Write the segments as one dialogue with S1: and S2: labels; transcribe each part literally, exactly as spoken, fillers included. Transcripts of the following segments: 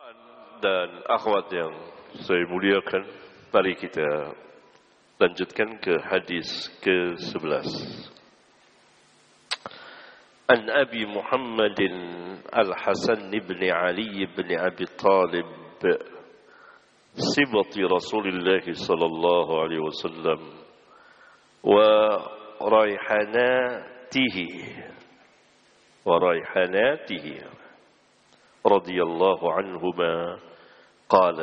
S1: Dan akhwat yang saya muliakan, mari kita lanjutkan ke hadis ke sebelas. An Abi Muhammadin Al-Hasan ibn Ali ibn Abi Talib sibati Rasulullah sallallahu alaihi wasallam wa raihanatihi wa raihanatihi radhiyallahu anhuma قال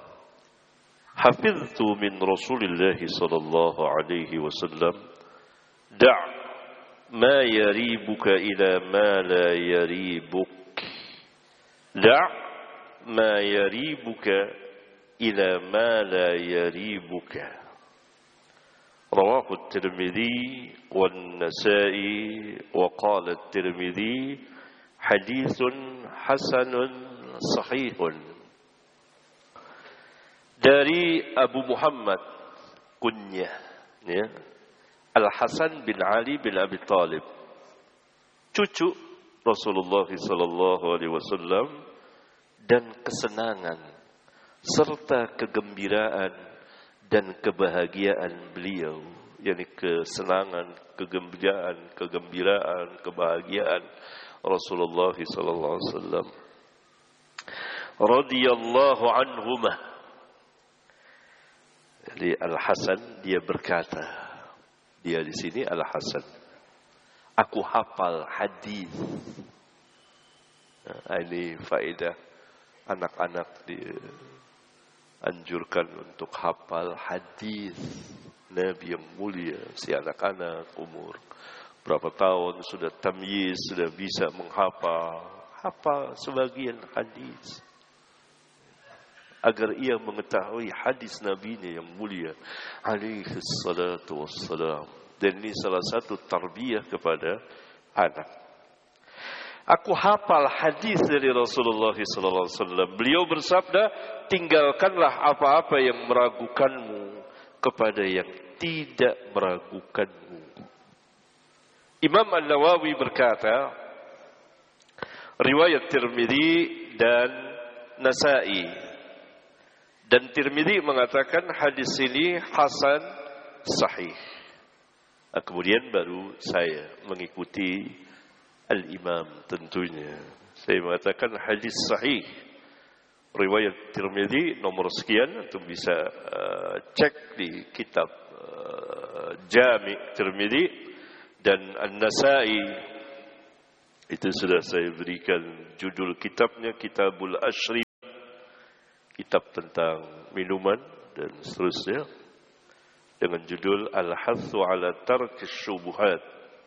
S1: حفظت من رسول الله صلى الله عليه وسلم دع ما يريبك إلى ما لا يريبك دع ما يريبك إلى ما لا يريبك رواه الترمذي والنسائي وقال الترمذي حديث حسن صحيح. Dari Abu Muhammad kunyah ya, Al-Hasan bin Ali bin Abi Talib, cucu Rasulullah sallallahu alaihi wasallam, dan kesenangan serta kegembiraan dan kebahagiaan beliau, yakni kesenangan, kegembiraan, kegembiraan, kebahagiaan Rasulullah sallallahu alaihi wasallam radhiyallahu anhumah. Jadi Al-Hasan dia berkata, dia di sini Al-Hasan, aku hafal hadis. Nah, ini faedah anak-anak dianjurkan untuk hafal hadis Nabi yang mulia. Si anak-anak umur berapa tahun sudah tamyiz, sudah bisa menghafal, hafal sebagian hadis, agar ia mengetahui hadis Nabi-Nya yang mulia alaihi salatu wassalam. Dan ini salah satu tarbiyah kepada anak. Aku hafal hadis dari Rasulullah sallallahu alaihi wasallam. Beliau bersabda, tinggalkanlah apa-apa yang meragukanmu kepada yang tidak meragukanmu. Imam An-Nawawi berkata, riwayat Tirmidzi dan Nasa'i, dan Tirmidzi mengatakan hadis ini hasan sahih. Nah, kemudian baru saya mengikuti Al-Imam tentunya. Saya mengatakan hadis sahih. Riwayat Tirmidzi nomor sekian, untuk bisa uh, cek di kitab uh, Jami' Tirmidzi, dan An-Nasa'i itu sudah saya berikan judul kitabnya, Kitabul Ashri, kitab tentang minuman dan seterusnya, dengan judul Al-Hathu ala Tarkis Syubuhat,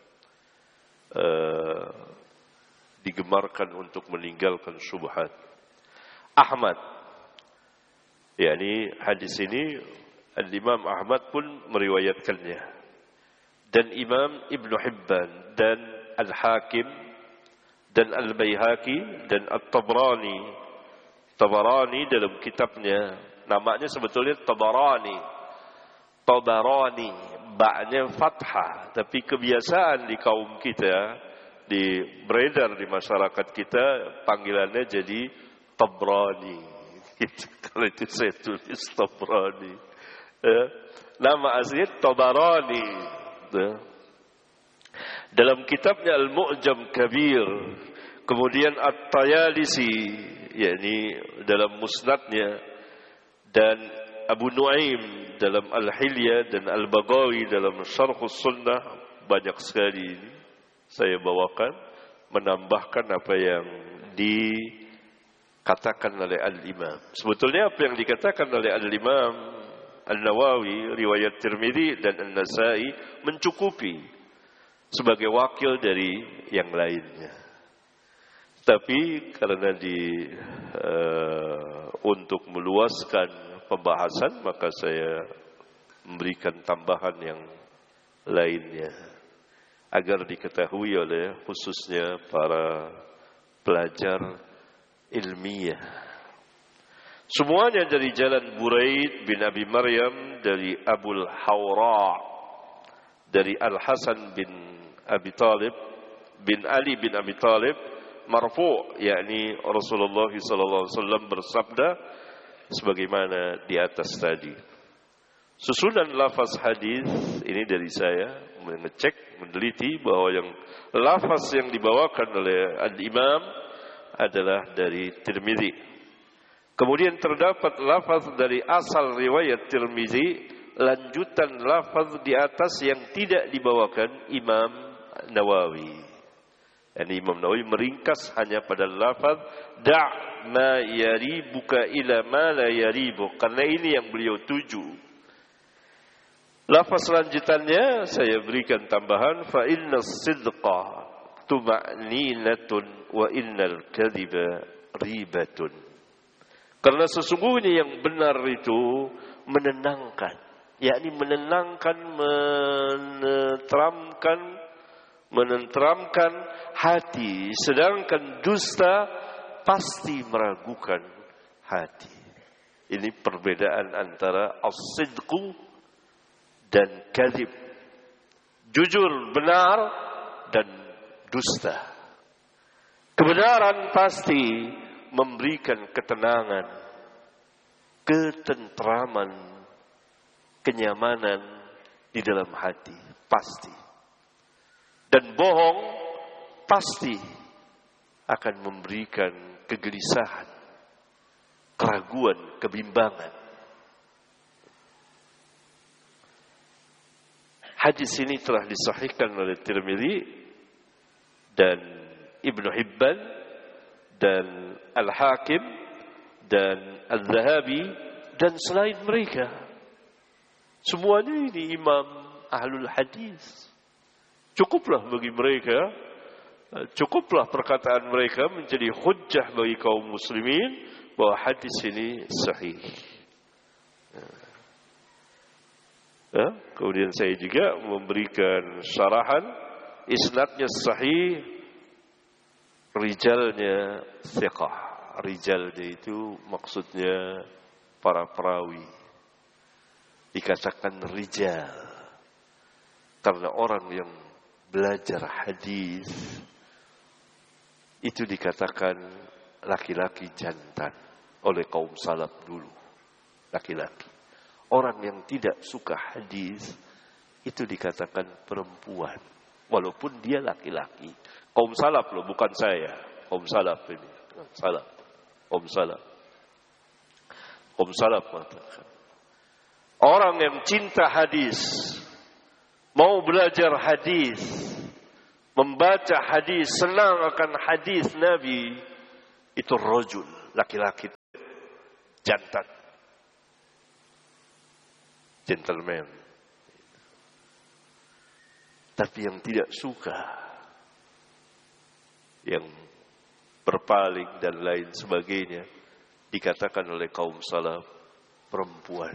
S1: uh, digemarkan untuk meninggalkan syubhat. Ahmad, yakni hadis ini Al-Imam Ahmad pun meriwayatkannya, dan Imam Ibn Hibban dan Al-Hakim dan Al-Baihaqi dan At-Tabrani. Tabarani dalam kitabnya, namanya sebetulnya Tabarani. Tabarani, ba'nya fathah, tapi kebiasaan di kaum kita, di beredar di masyarakat kita, panggilannya jadi Tabrani. Gitu. Kalau itu saya tulis Tabrani. Ya. Nama aslinya Tabarani. Ya. Dalam kitabnya Al-Mu'jam Kabir, kemudian At-Tayalisi, yakni dalam musnadnya, dan Abu Nuaim dalam Al-Hilya, dan Al-Baghawi dalam Syarhus Sunnah, banyak sekali ini saya bawakan, menambahkan apa yang dikatakan oleh Al-Imam. Sebetulnya apa yang dikatakan oleh Al-Imam An-Nawawi, riwayat Tirmidzi dan An-Nasa'i mencukupi sebagai wakil dari yang lainnya. Tapi karena di uh, untuk meluaskan pembahasan, maka saya memberikan tambahan yang lainnya agar diketahui oleh khususnya para pelajar ilmiah. Semuanya dari jalan Buraid bin Abi Maryam, dari Abul Hawra, dari Al-Hasan bin Abi Talib bin Ali bin Abi Talib marfu', yakni Rasulullah sallallahu alaihi wasallam bersabda sebagaimana di atas tadi. Susunan lafaz hadis ini dari saya mengecek, meneliti bahwa yang lafaz yang dibawakan oleh al-Imam adalah dari Tirmizi. Kemudian terdapat lafaz dari asal riwayat Tirmizi, lanjutan lafaz di atas yang tidak dibawakan Imam Nawawi. Yani Imam Nawawi meringkas hanya pada lafaz da' ma yaribuka ila ma la yaribu, karena ini yang beliau tuju. Lafaz lanjutannya saya berikan tambahan, fa inna sidqa tuma'ninatun wa innal kadhiba ribatun. Karena sesungguhnya yang benar itu menenangkan, yakni menenangkan, menenteramkan, menenteramkan hati, sedangkan dusta pasti meragukan hati. Ini perbedaan antara as-sidqu dan kadzib, jujur, benar, dan dusta. Kebenaran pasti memberikan ketenangan, ketentraman, kenyamanan di dalam hati, pasti. Dan bohong pasti akan memberikan kegelisahan, keraguan, kebimbangan. Hadis ini telah disahihkan oleh Tirmizi dan Ibnu Hibban dan Al-Hakim dan Al-Zahabi dan selain mereka. Semuanya ini imam ahlul hadis. Cukuplah bagi mereka, cukuplah perkataan mereka menjadi hujjah bagi kaum muslimin bahwa hadis ini sahih. Ya, kemudian saya juga memberikan syarahan, isnadnya sahih, rijalnya thiqah. Rijalnya itu maksudnya para perawi. Dikatakan rijal karena orang yang belajar hadis itu dikatakan laki-laki jantan oleh kaum salaf dulu. Laki-laki. Orang yang tidak suka hadis itu dikatakan perempuan, walaupun dia laki-laki. Kaum salaf loh, bukan saya. Kaum salaf ini, salaf, kaum salaf, kaum salaf mengatakan orang yang cinta hadis, mau belajar hadis, membaca hadis, senang akan hadis Nabi, itu rajul, laki-laki, jantan. Gentleman. Tapi yang tidak suka, yang berpaling dan lain sebagainya, dikatakan oleh kaum salaf perempuan.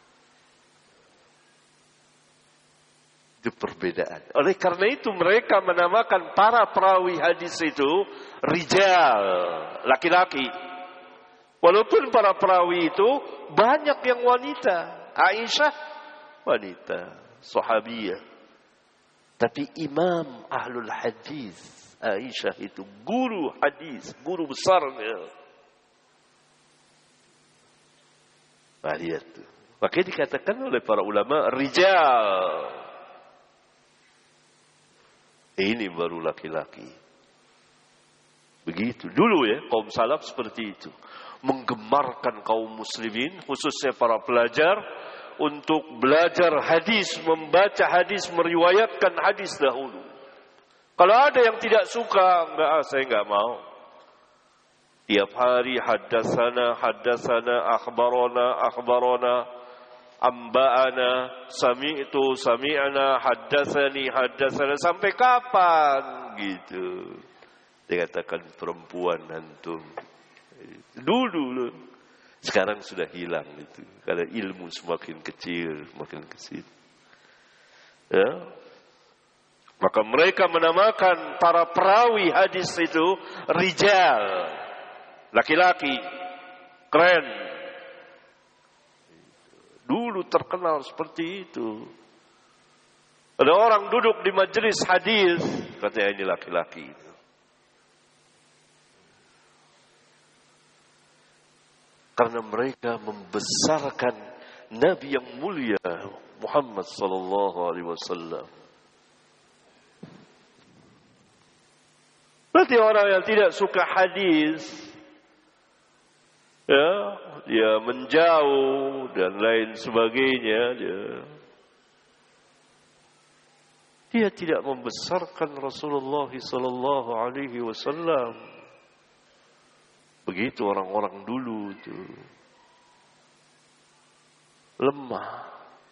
S1: Itu perbedaan. Oleh karena itu mereka menamakan para perawi hadis itu rijal, laki-laki. Walaupun para perawi itu banyak yang wanita. Aisyah wanita, sahabiyah. Tapi imam ahlul hadis, Aisyah itu guru hadis, guru besarnya. Nah, lihat tuh. Makanya dikatakan oleh para ulama rijal. Ini baru laki-laki. Begitu dulu ya, kaum salaf seperti itu. Menggemarkan kaum muslimin, khususnya para pelajar, untuk belajar hadis, membaca hadis, meriwayatkan hadis dahulu. Kalau ada yang tidak suka, enggak, saya enggak mau. Tiap hari haddatsana, haddatsana, akhbarana, akhbarana, amba'ana, sami'tu, sami'ana, haddatsani, haddatsana, sampai kapan gitu. Dikatakan perempuan antum. Dulu loh. Sekarang sudah hilang itu. Karena ilmu semakin kecil, semakin kecil. Ya. Maka mereka menamakan para perawi hadis itu rijal, laki-laki, keren. Dulu terkenal seperti itu. Ada orang duduk di majelis hadis, katanya ini laki-laki. Karena mereka membesarkan Nabi yang mulia Muhammad sallallahu alaihi wasallam. Berarti orang yang tidak suka hadis, ya, dia menjauh dan lain sebagainya, dia, dia tidak membesarkan Rasulullah sallallahu alaihi wasallam. Begitu orang-orang dulu itu lemah.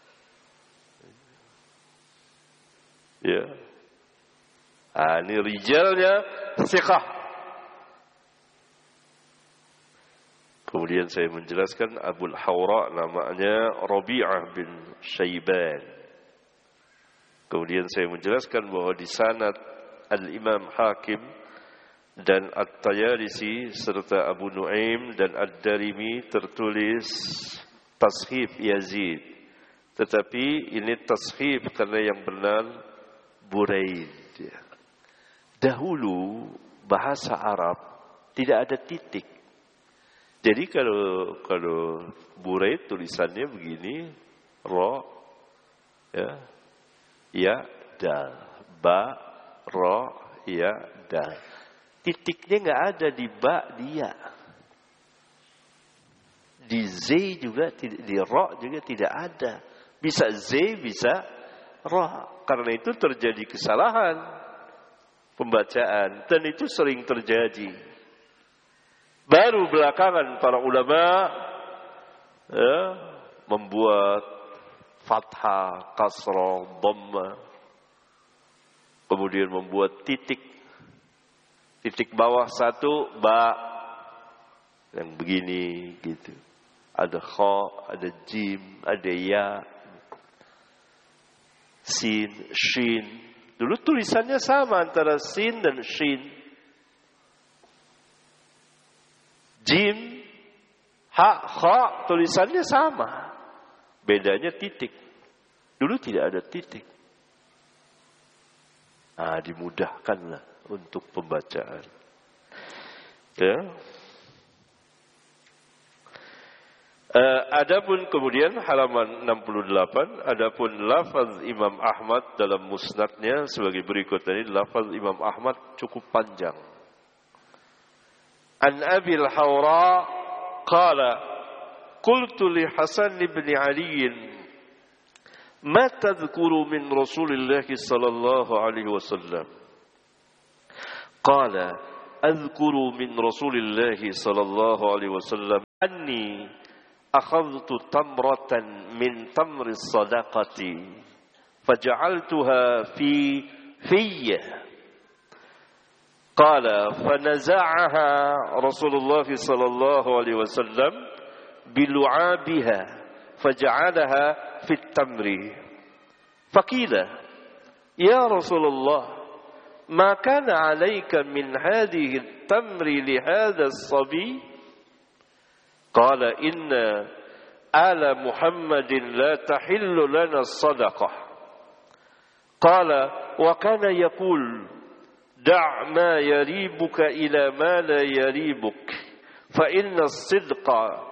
S1: Ya. Ah, ini rijalnya thiqah. Kemudian saya menjelaskan Abul Hawra namanya Rabi'ah bin Syaiban. Kemudian saya menjelaskan bahwa di sanad Al-Imam Hakim dan At-Tayalisi serta Abu Nuaim dan Ad-Darimi tertulis tashif Yazid. Tetapi ini tashif karena yang benar Buraid. Dahulu bahasa Arab tidak ada titik. Jadi kalau kalau Buraid tulisannya begini, ro, ya, ya, dal, ba, ro, ya, dal. Titiknya nggak ada di ba, dia. Di z juga, di ro juga tidak ada. Bisa z, bisa ro. Karena itu terjadi kesalahan pembacaan. Dan itu sering terjadi. Baru belakangan para ulama ya, membuat fathah, kasrah, dhamma. Kemudian membuat titik. Titik bawah satu, ba. Yang begini gitu. Ada kha, ada jim, ada ya. Sin, shin. Dulu tulisannya sama antara sin dan shin. Jim, ha, kha, tulisannya sama. Bedanya titik. Dulu tidak ada titik. Nah, dimudahkanlah untuk pembacaan. Ya. Uh, adapun kemudian halaman enam puluh delapan, adapun lafaz Imam Ahmad dalam musnadnya sebagai berikut. Ini lafaz Imam Ahmad cukup panjang. An Abil Hawra qala qultu li Hasan ibn Ali ma tadhkuru min Rasulillah sallallahu alaihi wasallam. Qala adhkuru min Rasulillah sallallahu alaihi wasallam anni akhadhtu tamratan min tamri sadaqati faja'altuha fi fiyya qala fanaza'aha Rasulullah sallallahu alaihi wasallam bilu'abiha faja'alaha fi tamri faqila ya Rasulullah ma kana 'alayka min hadhihi at-tamri li hadha as-sabi قال إن آل محمد لا تحل لنا الصدقة قال وكان يقول دع ما يريبك إلى ما لا يريبك فإن الصدق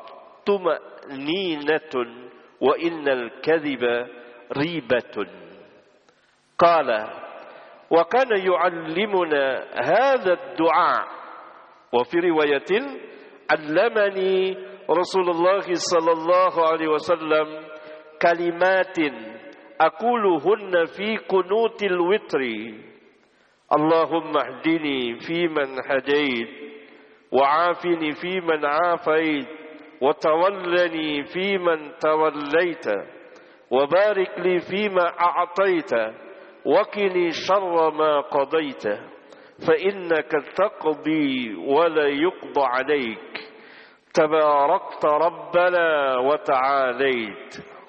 S1: طمأنينة وإن الكذب ريبة قال وكان يعلمنا هذا الدعاء وفي رواية علمني رسول الله صلى الله عليه وسلم كلمات أقولهن في قنوت الوتر اللهم اهدني فيمن هديت وعافني فيمن عافيت وتولني فيمن توليت وبارك لي فيما أعطيت وقني شر ما قضيت فإنك تقضي ولا يقضى عليك تباركت ربنا وتعاليت.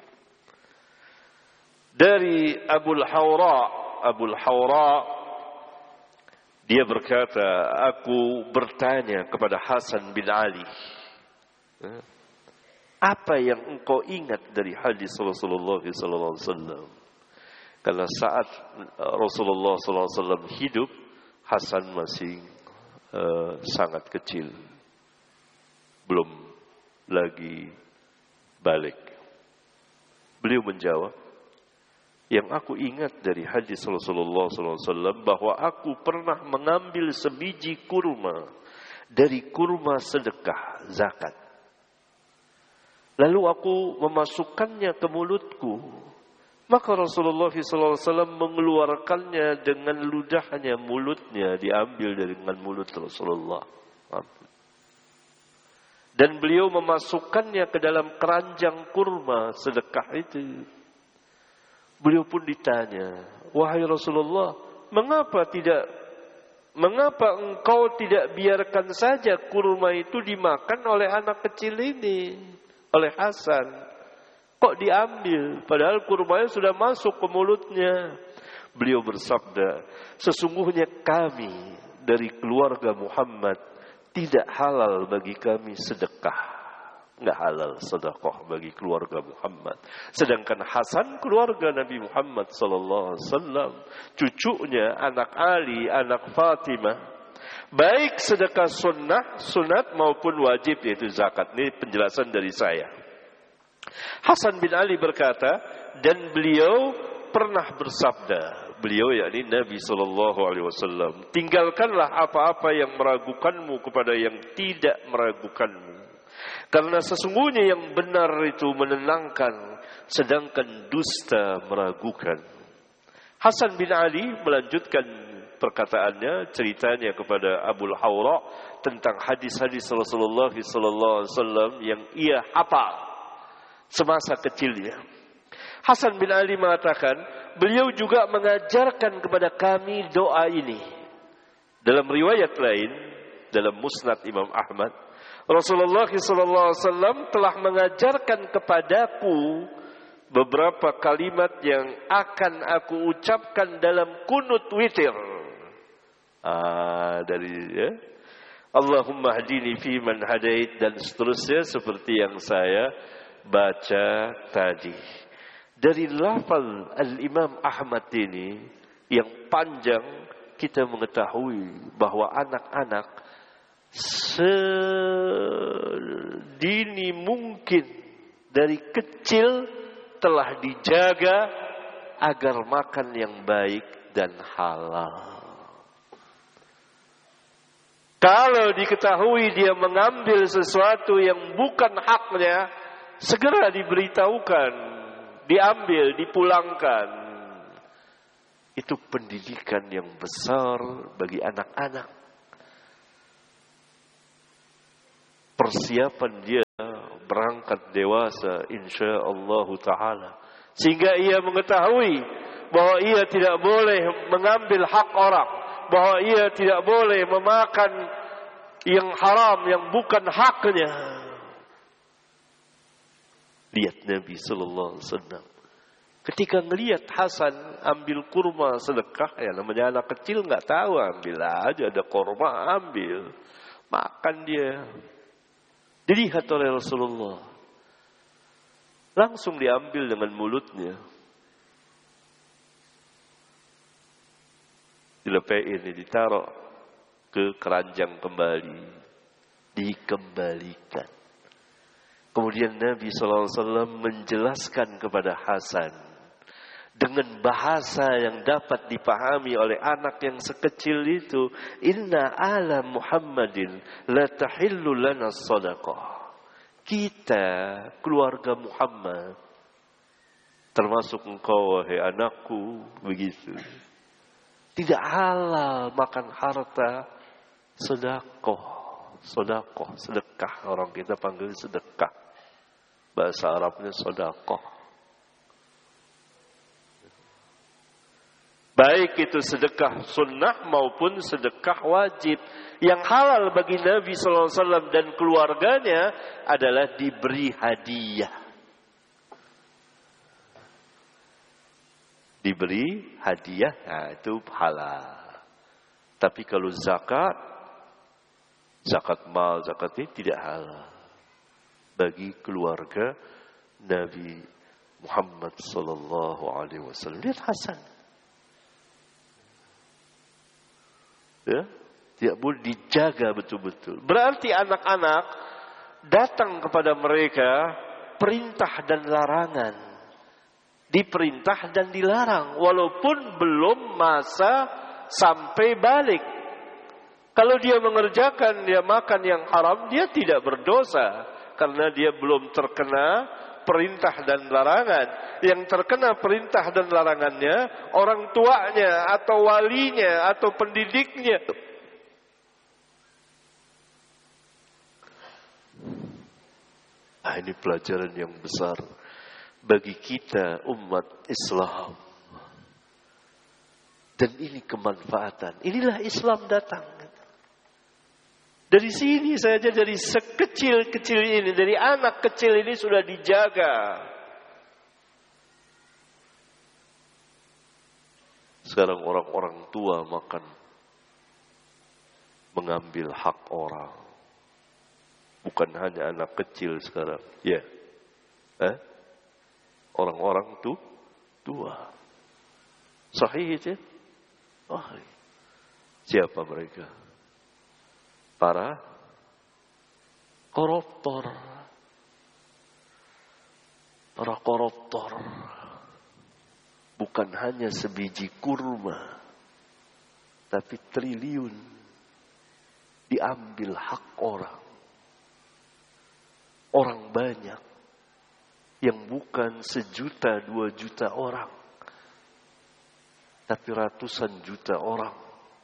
S1: Dari Abul Hawra, Abul Hawra dia berkata, aku bertanya kepada Hasan bin Ali, apa yang engkau ingat dari hadis Rasulullah sallallahu alaihi wasallam? Karena saat Rasulullah sallallahu alaihi wasallam hidup, Hasan masih uh, sangat kecil. Belum lagi balik. Beliau menjawab, yang aku ingat dari hadis Rasulullah sallallahu alaihi wasallam bahwa aku pernah mengambil sebiji kurma dari kurma sedekah zakat. Lalu aku memasukkannya ke mulutku. Maka Rasulullah sallallahu alaihi wasallam mengeluarkannya dengan ludahnya, mulutnya diambil dengan mulut Rasulullah. Dan beliau memasukkannya ke dalam keranjang kurma sedekah itu. Beliau pun ditanya, wahai Rasulullah, mengapa tidak, mengapa engkau tidak biarkan saja kurma itu dimakan oleh anak kecil ini, oleh Hasan? Kok diambil? Padahal kurmanya sudah masuk ke mulutnya. Beliau bersabda, sesungguhnya kami dari keluarga Muhammad tidak halal bagi kami sedekah. Enggak halal sedekah bagi keluarga Muhammad. Sedangkan Hasan keluarga Nabi Muhammad sallallahu alaihi wasallam, cucunya, anak Ali, anak Fatimah, baik sedekah sunnah, sunat maupun wajib yaitu zakat. Ini penjelasan dari saya. Hasan bin Ali berkata, dan beliau pernah bersabda, beliau yakni Nabi sallallahu alaihi wasallam, tinggalkanlah apa-apa yang meragukanmu kepada yang tidak meragukanmu. Karena sesungguhnya yang benar itu menenangkan, sedangkan dusta meragukan. Hasan bin Ali melanjutkan perkataannya, ceritanya kepada Abul Hawra tentang hadis-hadis Rasulullah sallallahu alaihi wasallam yang ia hafal semasa kecilnya. Hasan bin Ali mengatakan, beliau juga mengajarkan kepada kami doa ini. Dalam riwayat lain, dalam Musnad Imam Ahmad, Rasulullah sallallahu alaihi wasallam telah mengajarkan kepadaku beberapa kalimat yang akan aku ucapkan dalam kunut witir. Ah, dari ya. Allahumma hadini fi man hadait dan seterusnya seperti yang saya baca tadi. Dari lafal Al-Imam Ahmad ini yang panjang, kita mengetahui bahwa anak-anak sedini mungkin dari kecil telah dijaga agar makan yang baik dan halal. Kalau diketahui dia mengambil sesuatu yang bukan haknya, segera diberitahukan, diambil, dipulangkan. Itu pendidikan yang besar bagi anak-anak. Persiapan dia berangkat dewasa insyaallah ta'ala. Sehingga ia mengetahui bahwa ia tidak boleh mengambil hak orang, bahwa ia tidak boleh memakan yang haram, yang bukan haknya. Lihat Nabi sallallahu alaihi wasallam ketika melihat Hasan ambil kurma sedekah, ya namanya anak kecil nggak tahu, ambil aja, ada kurma ambil, makan dia. Dilihat oleh Rasulullah, langsung diambil dengan mulutnya, dilepein, ditaruh ke keranjang kembali, dikembalikan. Kemudian Nabi sallallahu alaihi wasallam menjelaskan kepada Hasan dengan bahasa yang dapat dipahami oleh anak yang sekecil itu, inna ala Muhammadin la tahillu lana sadaqah. Kita keluarga Muhammad, termasuk engkau wahai anakku, begitu, tidak halal makan harta sedekah. Sedekah, sedekah, orang kita panggil sedekah, bahasa Arabnya sedekah. Baik itu sedekah sunnah maupun sedekah wajib. Yang halal bagi Nabi sallallahu alaihi wasallam dan keluarganya adalah diberi hadiah. Diberi hadiah, nah itu halal. Tapi kalau zakat, zakat mal, zakat ini tidak halal bagi keluarga Nabi Muhammad sallallahu alaihi wasallam. Lihat Hasan. Ya, tidak boleh dijaga betul-betul. Berarti anak-anak datang kepada mereka perintah dan larangan. Diperintah dan dilarang walaupun belum masa sampai balik. Kalau dia mengerjakan, dia makan yang haram, dia tidak berdosa karena dia belum terkena perintah dan larangan. Yang terkena perintah dan larangannya orang tuanya atau walinya atau pendidiknya. Nah, ini pelajaran yang besar bagi kita umat Islam. Dan ini kemanfaatan. Inilah Islam datang. Dari sini saja, dari sekecil-kecil ini, dari anak kecil ini sudah dijaga. Sekarang orang-orang tua makan mengambil hak orang. Bukan hanya anak kecil sekarang. Ya. Eh? Orang-orang tu tua. Sahih itu? Oh, siapa mereka? Para koruptor. Para koruptor. Bukan hanya sebiji kurma, tapi triliun diambil hak orang. Orang banyak yang bukan sejuta dua juta orang, tapi ratusan juta orang.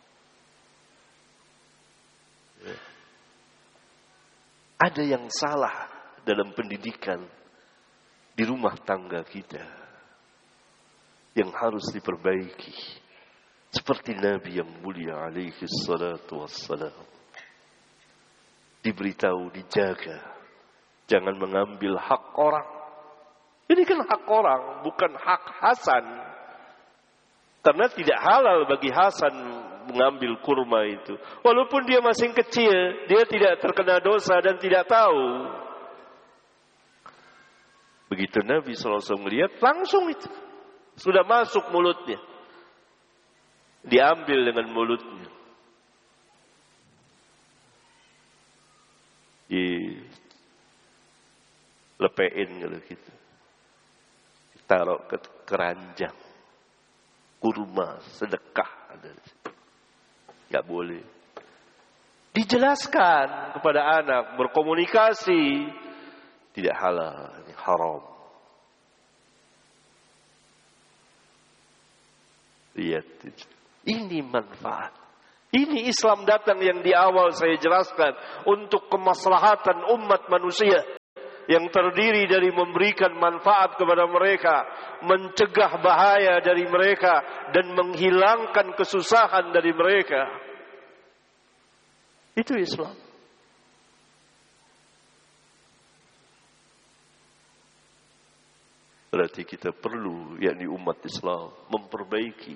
S1: Ada yang salah dalam pendidikan di rumah tangga kita yang harus diperbaiki. Seperti Nabi yang mulia alaihi salatu wassalam. Diberitahu, dijaga. Jangan mengambil hak orang. Ini kan hak orang, bukan hak Hasan. Karena tidak halal bagi Hasan mengambil kurma itu. Walaupun dia masih kecil, dia tidak terkena dosa dan tidak tahu. Begitu Nabi shallallahu alaihi wasallam melihat, langsung itu. Sudah masuk mulutnya. Diambil dengan mulutnya. Dilepein gitu. Ditaruh ke keranjang. Kurma, sedekah. Gak boleh. Dijelaskan kepada anak, berkomunikasi. Tidak halal, ini haram. Lihat, ini manfaat. Ini Islam datang yang di awal saya jelaskan untuk kemaslahatan umat manusia yang terdiri dari memberikan manfaat kepada mereka, mencegah bahaya dari mereka dan menghilangkan kesusahan dari mereka. Itu Islam. Berarti kita perlu, yakni umat Islam, memperbaiki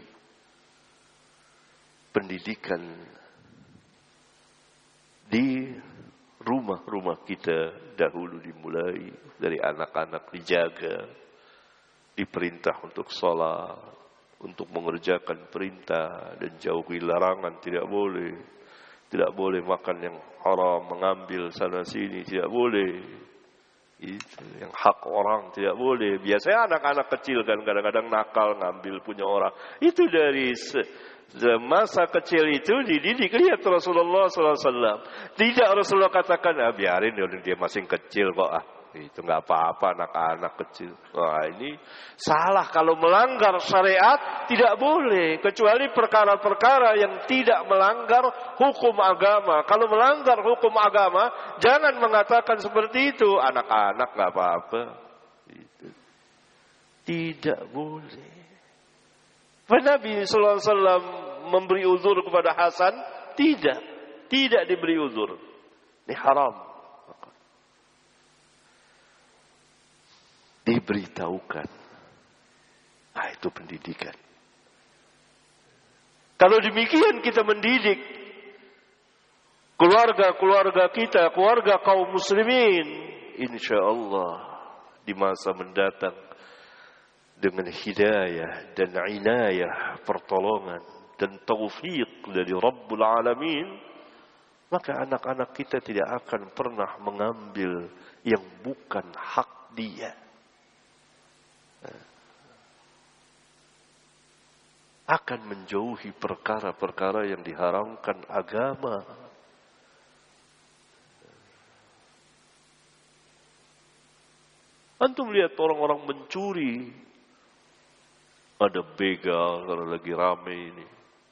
S1: pendidikan di rumah-rumah kita. Dahulu dimulai dari anak-anak, dijaga, diperintah untuk sholat, untuk mengerjakan perintah dan jauhi larangan. Tidak boleh, tidak boleh makan yang haram, mengambil sana sini, tidak boleh. Itu yang hak orang tidak boleh. Biasanya anak-anak kecil kan kadang-kadang nakal ngambil punya orang. Itu dari masa kecil itu dididik. Lihat Rasulullah shallallahu alaihi wasallam. Tidak Rasulullah katakan, ah, biarin dia masih kecil kok. Ah, itu nggak apa-apa anak-anak kecil. Wah, ini salah. Kalau melanggar syariat tidak boleh, kecuali perkara-perkara yang tidak melanggar hukum agama. Kalau melanggar hukum agama, jangan mengatakan seperti itu. Anak-anak nggak apa-apa. Itu tidak boleh. Nabi sallallahu alaihi wasallam memberi uzur kepada Hasan? Tidak, tidak diberi uzur. Ini haram. Diberitahukan. Nah, itu pendidikan. Kalau demikian kita mendidik keluarga-keluarga kita, keluarga kaum muslimin, insya Allah di masa mendatang dengan hidayah dan inayah, pertolongan dan taufik dari Rabbul Alamin, maka anak-anak kita tidak akan pernah mengambil yang bukan hak dia. Akan menjauhi perkara-perkara yang diharamkan agama. Antum lihat orang-orang mencuri. Ada begal kalau lagi rame ini.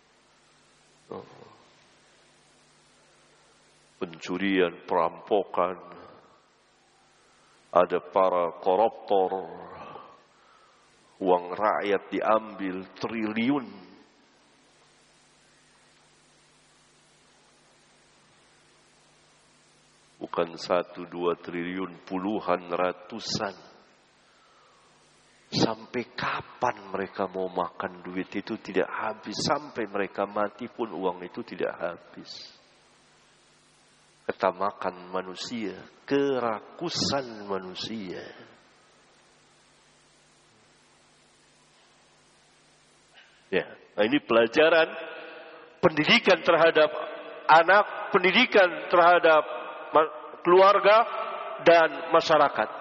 S1: Pencurian, perampokan. Ada para koruptor. Uang rakyat diambil triliun. Bukan satu, dua triliun, puluhan, ratusan. Sampai kapan mereka mau makan duit itu tidak habis. Sampai mereka mati pun uang itu tidak habis. Ketamakan manusia, kerakusan manusia. Ya, nah ini pelajaran pendidikan terhadap anak, pendidikan terhadap keluarga dan masyarakat.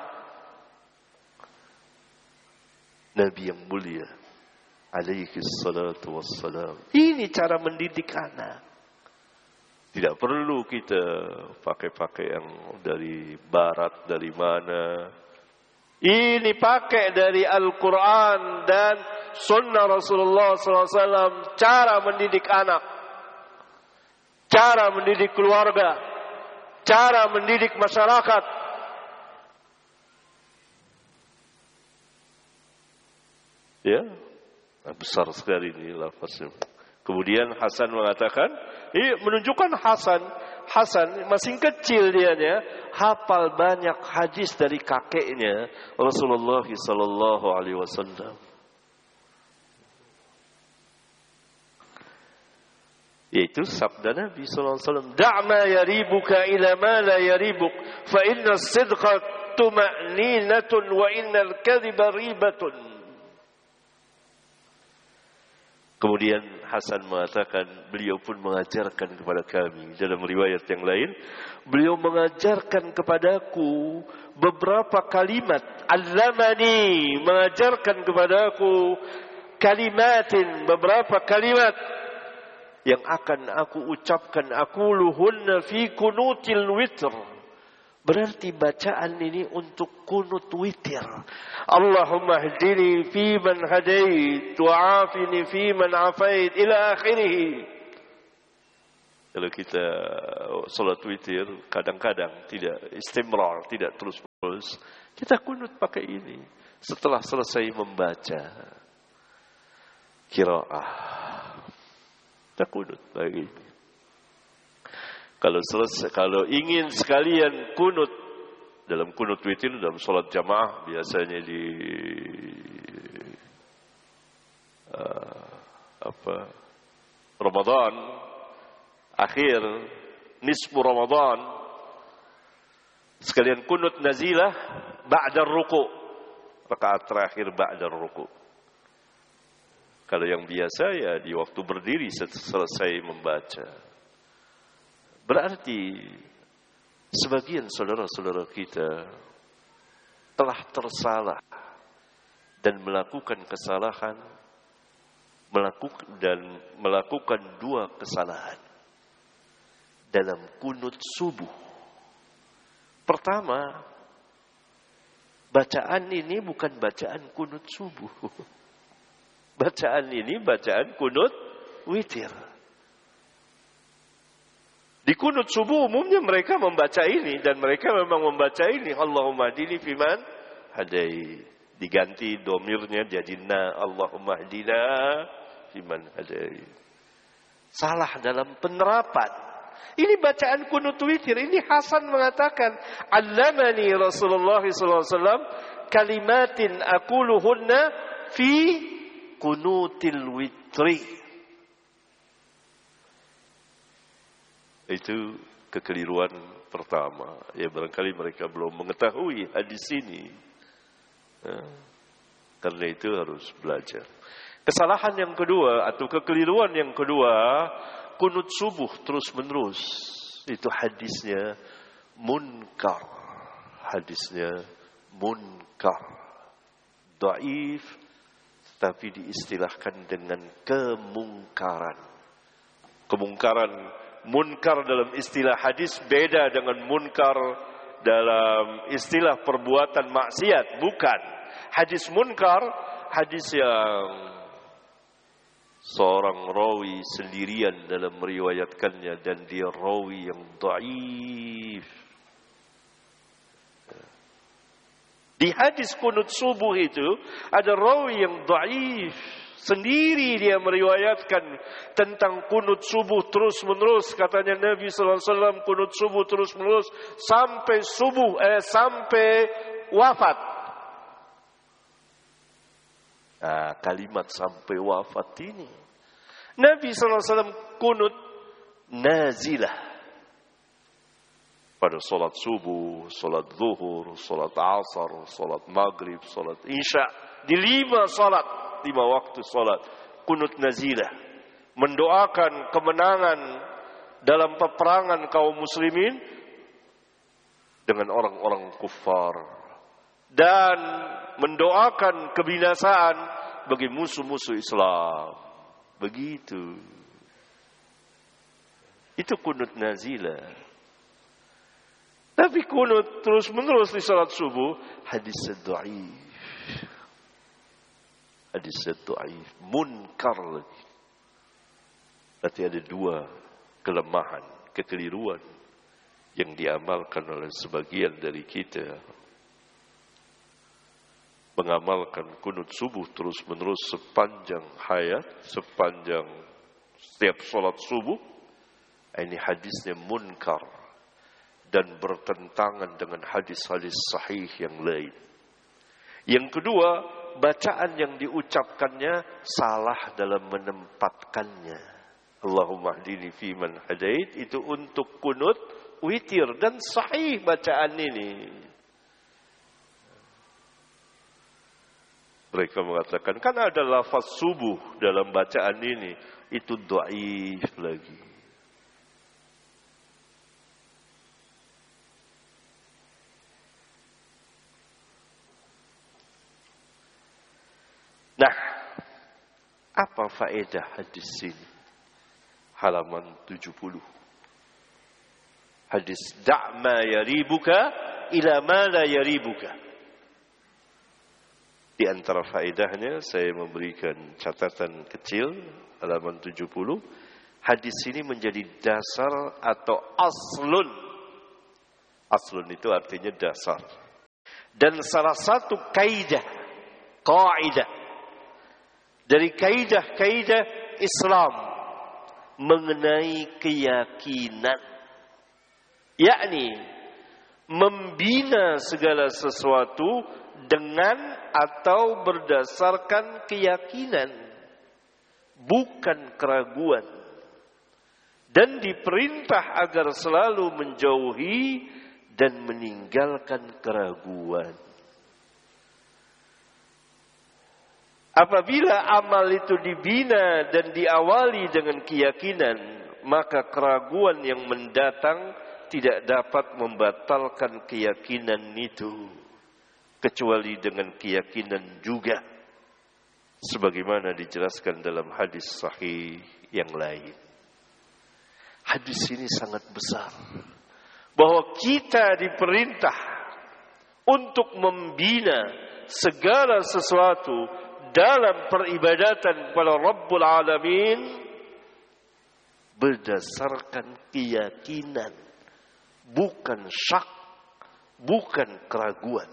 S1: Nabi yang mulia alaihi salatu wassalam. Ini cara mendidik anak. Tidak perlu kita pakai-pakai yang dari barat, dari mana. Ini pakai dari Al-Quran dan sunnah Rasulullah sallallahu alaihi wasallam. Cara mendidik anak. Cara mendidik keluarga. Cara mendidik masyarakat. Ya, besar sekali ini lafaznya. Kemudian Hasan mengatakan, ini menunjukkan Hasan, Hasan masih kecil dianya, hafal banyak hadis dari kakeknya Rasulullah sallallahu alaihi wasallam. Yaitu sabda Nabi sallallahu alaihi wasallam, "Da'ma yaribuka ila ma la yaribuk, fa inna as-sidqa tuma'ninatun wa innal kadhiba ribatun." Kemudian Hasan mengatakan, beliau pun mengajarkan kepada kami. Dalam riwayat yang lain, beliau mengajarkan kepadaku beberapa kalimat. Allamani, mengajarkan kepadaku kalimatin, beberapa kalimat yang akan aku ucapkan. Aquluhunna fi kunutil witr. Berarti bacaan ini untuk kunut witir. Allahumma hdini fi man hadait wa afini fi man afait ila akhirih. Kalau kita salat witir kadang-kadang tidak istimrar, tidak terus-menerus, kita kunut pakai ini setelah selesai membaca qiraah. Kita kunut lagi. Kalau selesai, kalau ingin sekalian kunut dalam kunut witir dalam salat jamaah biasanya di uh, apa Ramadan akhir nisfu Ramadan sekalian kunut nazilah ba'da ruku', rakaat terakhir ba'da ruku'. Kalau yang biasa ya di waktu berdiri selesai membaca. Berarti sebagian saudara-saudara kita telah tersalah dan melakukan kesalahan, melakukan dan melakukan dua kesalahan dalam kunut subuh. Pertama, bacaan ini bukan bacaan kunut subuh. Bacaan ini bacaan kunut witir. Di kunut subuh umumnya mereka membaca ini dan mereka memang membaca ini. Allahumma hdini fiman hadai. Diganti domirnya jadi na. Allahumma hdina fiman hadai. Salah dalam penerapan. Ini bacaan kunut witir. Ini Hasan mengatakan, "Allamani Rasulullah sallallahu alaihi wasallam kalimatin aquluhunna fi kunutil witri." Itu kekeliruan pertama. Ya barangkali mereka belum mengetahui hadis ini. Ya, karena itu harus belajar. Kesalahan yang kedua atau kekeliruan yang kedua, kunut subuh terus menerus. Itu hadisnya munkar. Hadisnya munkar. Dhaif, tapi diistilahkan dengan kemungkaran. Kemungkaran, munkar dalam istilah hadis beda dengan munkar dalam istilah perbuatan maksiat. Bukan. Hadis munkar, hadis yang seorang rawi sendirian dalam meriwayatkannya dan dia rawi yang dhaif. Di hadis kunut subuh itu ada rawi yang dhaif, sendiri dia meriwayatkan tentang kunut subuh terus menerus. Katanya Nabi sallallahu alaihi wasallam kunut subuh terus menerus sampai subuh eh sampai wafat. Nah, kalimat sampai wafat ini Nabi sallallahu alaihi wasallam kunut nazilah pada solat subuh, solat zuhur, solat asar, solat maghrib, solat isya, di lima solat, lima waktu solat kunut nazilah, mendoakan kemenangan dalam peperangan kaum muslimin dengan orang-orang kufar dan mendoakan kebinasaan bagi musuh-musuh Islam. Begitu. Itu kunut nazilah. Tapi kunut terus-menerus di salat subuh, hadis dhaif. Hadis dhaif, munkar lagi. Berarti ada dua kelemahan, kekeliruan yang diamalkan oleh sebagian dari kita. Mengamalkan kunut subuh terus-menerus sepanjang hayat, sepanjang setiap salat subuh. Ini hadisnya munkar dan bertentangan dengan hadis-hadis sahih yang lain. Yang kedua, bacaan yang diucapkannya salah dalam menempatkannya. Allahumma hdini fiman hadait, itu untuk kunut witir dan sahih bacaan ini. Mereka mengatakan, kan ada lafaz subuh dalam bacaan ini, itu dhaif lagi. Nah, apa faedah hadis ini? Halaman tujuh puluh. Hadis da' ma yaribuka ila ma la yaribuka. Di antara faedahnya saya memberikan catatan kecil halaman tujuh puluh. Hadis ini menjadi dasar atau aslun. Aslun itu artinya dasar. Dan salah satu kaidah, kaidah dari kaidah-kaidah Islam mengenai keyakinan, yakni membina segala sesuatu dengan atau berdasarkan keyakinan, bukan keraguan, dan diperintah agar selalu menjauhi dan meninggalkan keraguan. Apabila amal itu dibina dan diawali dengan keyakinan, maka keraguan yang mendatang tidak dapat membatalkan keyakinan itu, kecuali dengan keyakinan juga, sebagaimana dijelaskan dalam hadis sahih yang lain. Hadis ini sangat besar, bahwa kita diperintah untuk membina segala sesuatu dalam peribadatan kepada Rabbul Alamin berdasarkan keyakinan, bukan syak, bukan keraguan.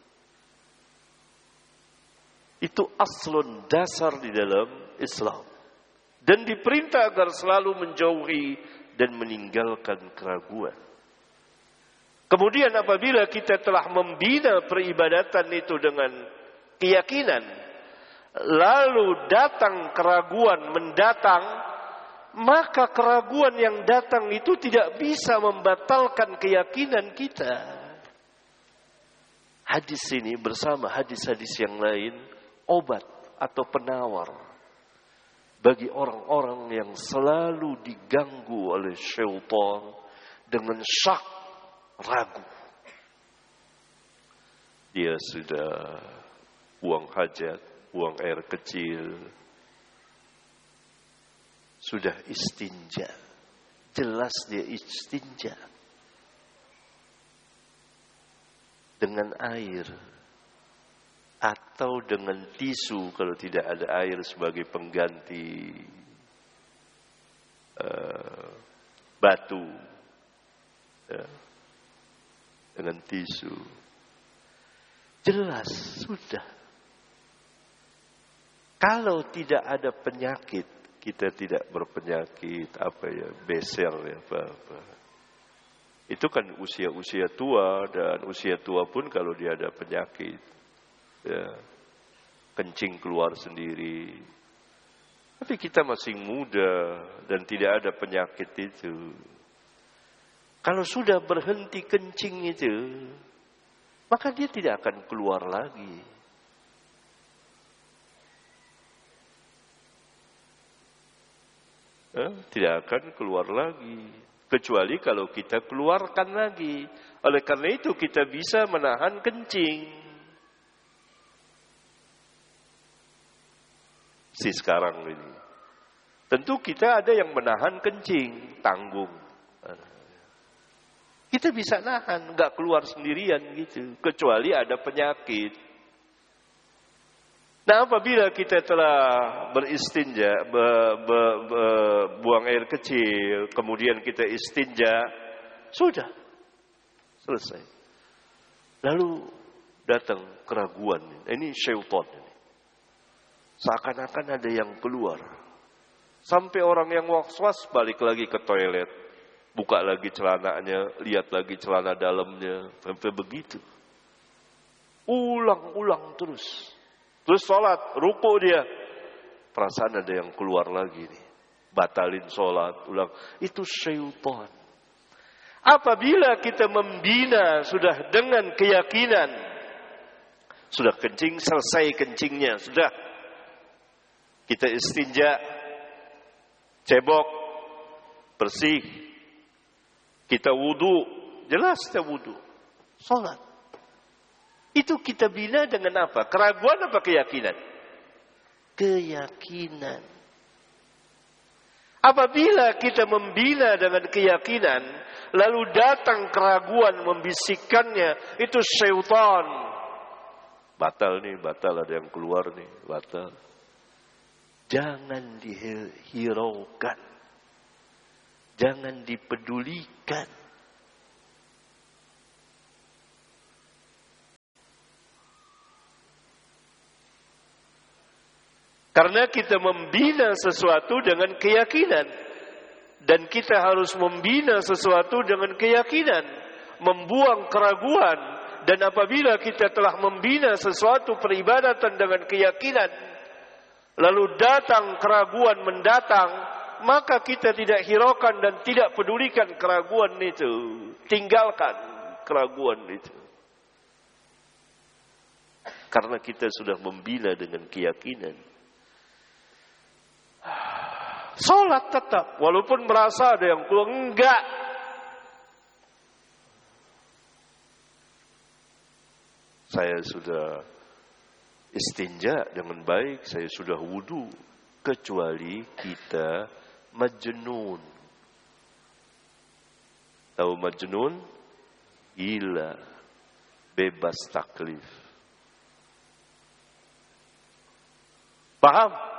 S1: Itu aslun, dasar di dalam Islam. Dan diperintah agar selalu menjauhi dan meninggalkan keraguan. Kemudian apabila kita telah membina peribadatan itu dengan keyakinan, lalu datang keraguan mendatang, maka keraguan yang datang itu tidak bisa membatalkan keyakinan kita. Hadis ini bersama hadis-hadis yang lain obat atau penawar bagi orang-orang yang selalu diganggu oleh syaitan dengan syak, ragu. Dia sudah buang hajat, buang air kecil, sudah istinja. Jelas dia istinja dengan air atau dengan tisu kalau tidak ada air sebagai pengganti uh, batu, ya, dengan tisu. Jelas sudah. Kalau tidak ada penyakit, kita tidak berpenyakit apa ya, besel ya apa-apa. Itu kan usia-usia tua, dan usia tua pun kalau dia ada penyakit, ya, kencing keluar sendiri. Tapi kita masih muda dan tidak ada penyakit itu. Kalau sudah berhenti kencing itu, maka dia tidak akan keluar lagi. Eh, tidak akan keluar lagi. Kecuali kalau kita keluarkan lagi. Oleh karena itu kita bisa menahan kencing. Si sekarang ini. Tentu kita ada yang menahan kencing. Tanggung. Kita bisa nahan. Gak keluar sendirian gitu. Kecuali ada penyakit. Nah, apabila kita telah beristinja, be, be, be, buang air kecil, kemudian kita istinja, sudah selesai. Lalu datang keraguan. Ini syaitan. Seakan-akan ada yang keluar. Sampai orang yang was-was balik lagi ke toilet, buka lagi celananya, lihat lagi celana dalamnya, sampai begitu. Ulang-ulang terus. Terus sholat, ruku dia. Perasaan ada yang keluar lagi nih. Batalin sholat, ulang. Itu syaitan. Apabila kita membina sudah dengan keyakinan. Sudah kencing, selesai kencingnya. Sudah. Kita istinja. Cebok. Bersih. Kita wudu. Jelas kita wudu. Sholat. Itu kita bina dengan apa? Keraguan apa keyakinan? Keyakinan. Apabila kita membina dengan keyakinan, lalu datang keraguan membisikkannya, itu syaitan. Batal nih, batal, ada yang keluar nih, batal. Jangan dihiraukan. Jangan dipedulikan. Karena kita membina sesuatu dengan keyakinan. Dan kita harus membina sesuatu dengan keyakinan. Membuang keraguan. Dan apabila kita telah membina sesuatu peribadatan dengan keyakinan. Lalu datang keraguan mendatang. Maka kita tidak hiraukan dan tidak pedulikan keraguan itu. Tinggalkan keraguan itu. Karena kita sudah membina dengan keyakinan. Sholat tetap, walaupun merasa ada yang keluar, enggak. Saya sudah istinja dengan baik, saya sudah wudu. Kecuali kita majnun. Tahu majnun? Gila, bebas taklif. Paham?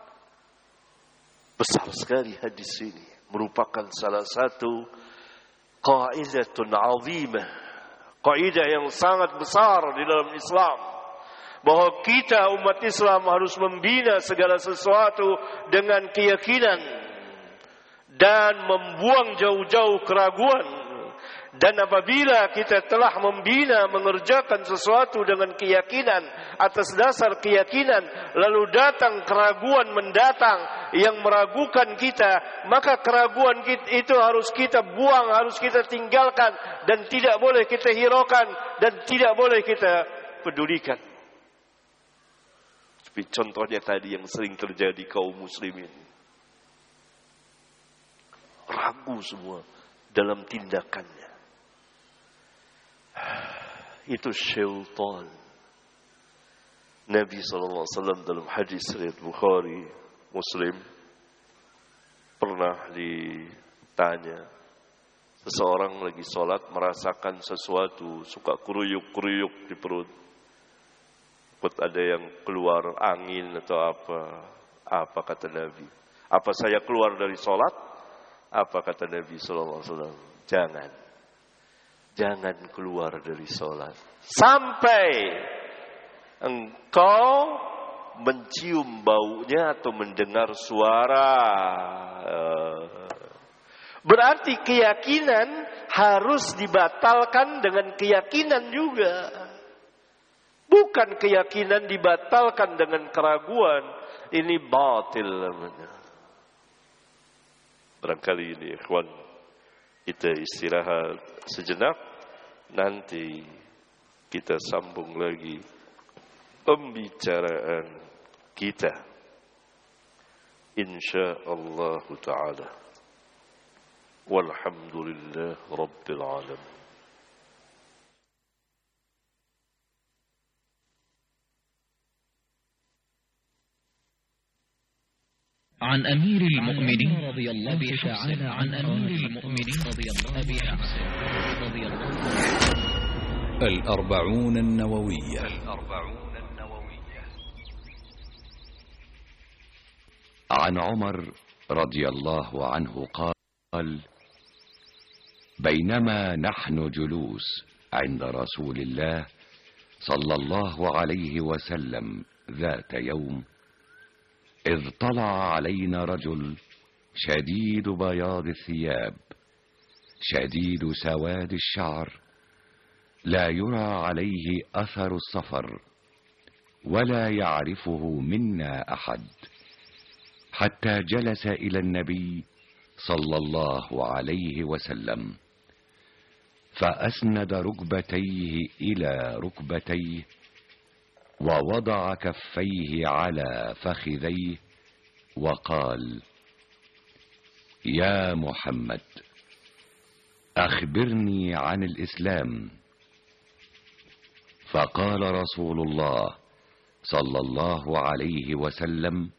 S1: Besar sekali hadis ini. Merupakan salah satu qaidatun azimah. Kaidah yang sangat besar di dalam Islam. Bahwa kita umat Islam harus membina segala sesuatu dengan keyakinan. Dan membuang jauh-jauh keraguan. Dan apabila kita telah membina, mengerjakan sesuatu dengan keyakinan, atas dasar keyakinan, lalu datang keraguan mendatang yang meragukan kita, maka keraguan itu harus kita buang, harus kita tinggalkan, dan tidak boleh kita hiraukan, dan tidak boleh kita pedulikan. Tapi contohnya tadi yang sering terjadi kaum muslimin. Ragu semua. dalam tindakannya. Itu syaitan. Nabi sallallahu alaihi wasallam dalam hadis riwayat Bukhari, Muslim, pernah ditanya, seseorang lagi sholat merasakan sesuatu, suka keruyuk-keruyuk di perut. Takut ada yang keluar angin atau apa. Apa kata Nabi? Apa saya keluar dari sholat? Apa kata Nabi sallallahu alaihi wasallam? Jangan. Jangan keluar dari sholat. Sampai engkau mencium baunya atau mendengar suara. Berarti keyakinan harus dibatalkan dengan keyakinan juga. Bukan keyakinan dibatalkan dengan keraguan. Ini batil namanya. Barangkali ini ikhwan, kita istirahat sejenak. Nanti kita sambung lagi pembicaraan kita, insyaallah ta'ala. Walhamdulillah Rabbil Alamin.
S2: عن أمير المؤمنين رضي الله تعالى عن أمير المؤمنين رضي الله رضي الله
S3: الأربعون النووية الأربعون
S4: النووية عن عمر رضي الله عنه قال: بينما نحن جلوس عند رسول الله صلى الله عليه وسلم ذات يوم، إذ طلع علينا رجل شديد بياض الثياب شديد سواد الشعر، لا يرى عليه أثر السفر ولا يعرفه منا أحد، حتى جلس إلى النبي صلى الله عليه وسلم فأسند ركبتيه إلى ركبتيه ووضع كفيه على فخذيه وقال: يا محمد، أخبرني عن الإسلام. فقال رسول الله صلى الله عليه وسلم: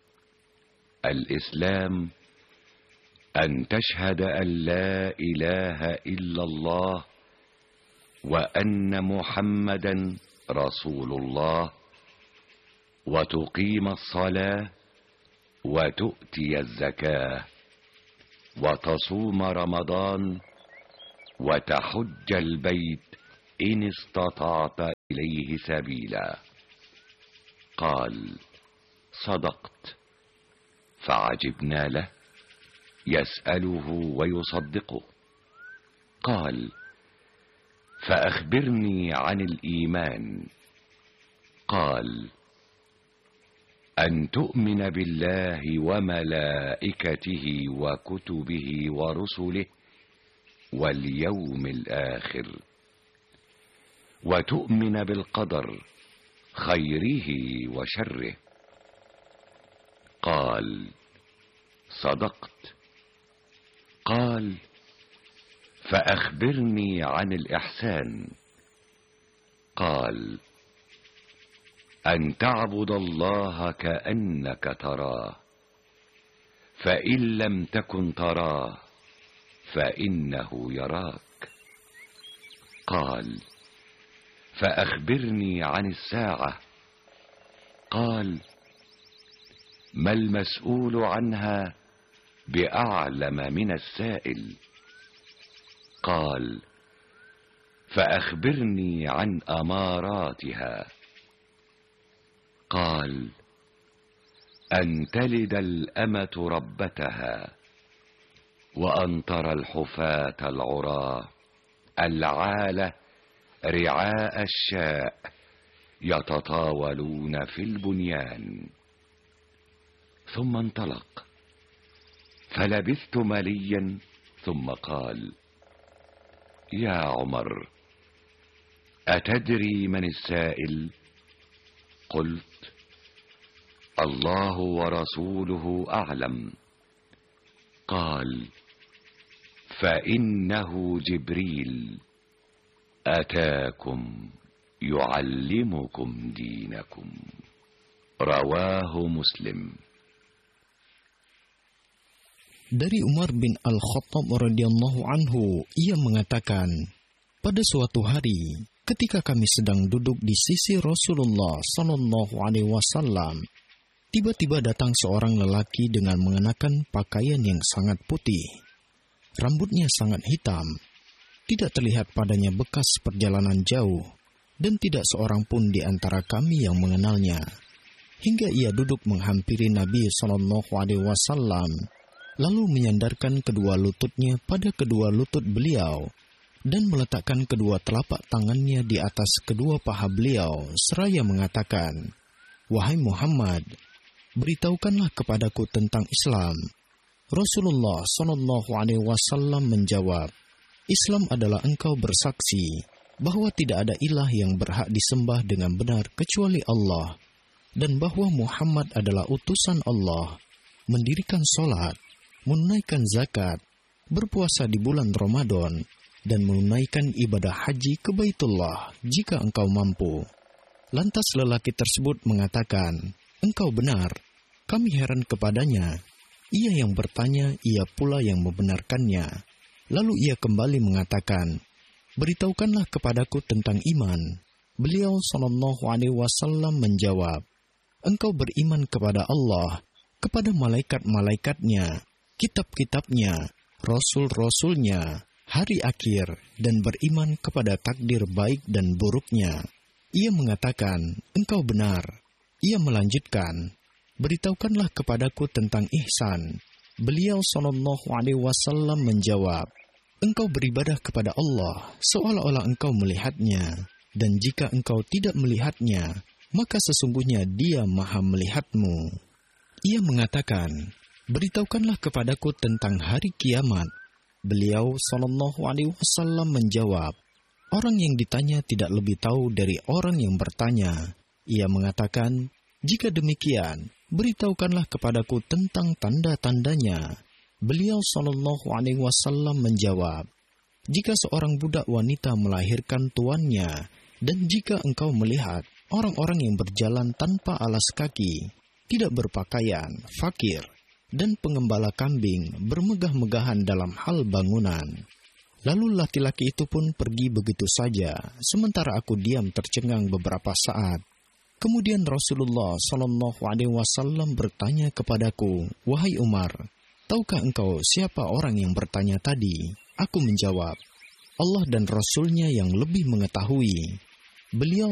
S4: الإسلام أن تشهد أن لا إله إلا الله وأن محمدا رسول الله، وتقيم الصلاة وتؤتي الزكاة وتصوم رمضان وتحج البيت إن استطعت إليه سبيلا. قال: صدقت. فعجبنا له يسأله ويصدقه. قال: فأخبرني عن الإيمان. قال: أن تؤمن بالله وملائكته وكتبه ورسله واليوم الآخر، وتؤمن بالقدر خيره وشره. قال: صدقت. قال: فأخبرني عن الإحسان. قال: أن تعبد الله كأنك تراه، فإن لم تكن تراه فإنه يراك. قال: فأخبرني عن الساعة. قال: ما المسؤول عنها بأعلم من السائل. قال: فأخبرني عن أماراتها. قال: أن تلد الأمة ربتها، وأن ترى الحفاة العراة العالة رعاء الشاء يتطاولون في البنيان. ثم انطلق، فلبثت مليا ثم قال: يا عمر، أتدري من السائل؟ قلت: الله ورسوله أعلم. قال: فإنه جبريل أتاكم يعلمكم دينكم. رواه مسلم.
S5: Dari Umar bin Al-Khattab radhiyallahu anhu, ia mengatakan, pada suatu hari, ketika kami sedang duduk di sisi Rasulullah sallallahu alaihi wasallam, tiba-tiba datang seorang lelaki dengan mengenakan pakaian yang sangat putih. Rambutnya sangat hitam, tidak terlihat padanya bekas perjalanan jauh, dan tidak seorang pun di antara kami yang mengenalnya. Hingga ia duduk menghampiri Nabi sallallahu alaihi wasallam, lalu menyandarkan kedua lututnya pada kedua lutut beliau, dan meletakkan kedua telapak tangannya di atas kedua paha beliau, seraya mengatakan, "Wahai Muhammad, beritahukanlah kepadaku tentang Islam." Rasulullah sallallahu alaihi wasallam menjawab, "Islam adalah engkau bersaksi bahwa tidak ada ilah yang berhak disembah dengan benar kecuali Allah, dan bahwa Muhammad adalah utusan Allah, mendirikan sholat, menunaikan zakat, berpuasa di bulan Ramadan, dan menunaikan ibadah haji ke Baitullah jika engkau mampu." Lantas lelaki tersebut mengatakan, "Engkau benar, kami heran kepadanya." Ia yang bertanya, ia pula yang membenarkannya. Lalu ia kembali mengatakan, "Beritahukanlah kepadaku tentang iman." Beliau sallallahu alaihi wasallam menjawab, "Engkau beriman kepada Allah, kepada malaikat-malaikatnya, kitab-kitabnya, rasul-rasulnya, hari akhir, dan beriman kepada takdir baik dan buruknya." Ia mengatakan, "Engkau benar." Ia melanjutkan, "Beritahukanlah kepadaku tentang ihsan." Beliau sallallahu alaihi wasallam menjawab, "Engkau beribadah kepada Allah seolah-olah engkau melihatnya, dan jika engkau tidak melihatnya, maka sesungguhnya Dia Maha melihatmu." Ia mengatakan, "Beritahukanlah kepadaku tentang hari kiamat." Beliau sallallahu alaihi wasallam menjawab, "Orang yang ditanya tidak lebih tahu dari orang yang bertanya." Ia mengatakan, "Jika demikian, beritahukanlah kepadaku tentang tanda-tandanya." Beliau sallallahu alaihi wasallam menjawab, "Jika seorang budak wanita melahirkan tuannya, dan jika engkau melihat orang-orang yang berjalan tanpa alas kaki, tidak berpakaian, fakir, dan pengembala kambing bermegah-megahan dalam hal bangunan." Lalu laki-laki itu pun pergi begitu saja, sementara aku diam tercengang beberapa saat. Kemudian Rasulullah sallallahu alaihi wasallam bertanya kepadaku, "Wahai Umar, tahukah engkau siapa orang yang bertanya tadi?" Aku menjawab, "Allah dan Rasulnya yang lebih mengetahui." Beliau